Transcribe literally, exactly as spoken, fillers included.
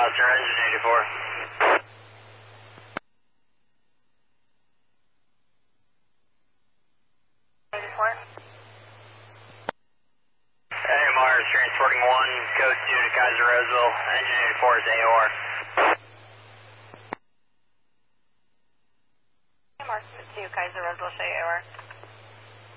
Roger, engine eighty-four. eighty-four. Hey, Mars, transporting one, code two to Kaiser Roseville, engine eighty-four is A O R. Hey, Mark, two, Kaiser Roseville, show you A O R.